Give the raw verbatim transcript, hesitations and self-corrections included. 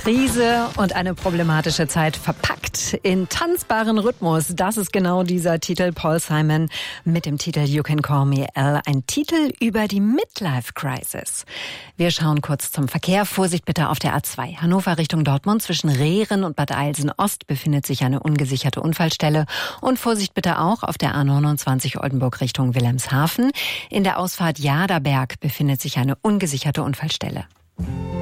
Krise und eine problematische Zeit verpackt in tanzbaren Rhythmus. Das ist genau dieser Titel. Paul Simon mit dem Titel You Can Call Me Elle. Ein Titel über die Midlife Crisis. Wir schauen kurz zum Verkehr. Vorsicht bitte auf der A zwei. Hannover Richtung Dortmund zwischen Rehren und Bad Eilsen-Ost befindet sich eine ungesicherte Unfallstelle. Und Vorsicht bitte auch auf der A neunundzwanzig Oldenburg Richtung Wilhelmshaven. In der Ausfahrt Jaderberg befindet sich eine ungesicherte Unfallstelle.